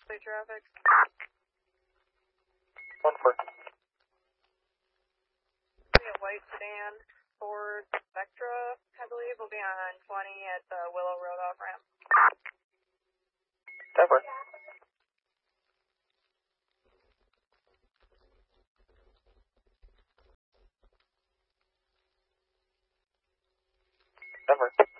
traffic. 1-4. Be a white sedan, Ford Spectra, I believe, will be on 20 at the Willow Road off-ramp. 10-4. 10-4.